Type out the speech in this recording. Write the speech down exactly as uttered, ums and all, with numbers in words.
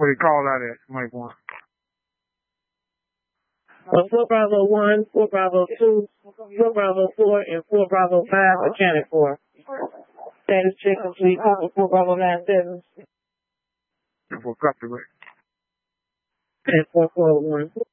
what do you call that at, Mike one? Well, four Bravo one, four Bravo two, four Bravo four, and four Bravo five accounted for. Status check complete. four Bravo nine seven. And for copyright. And four four one.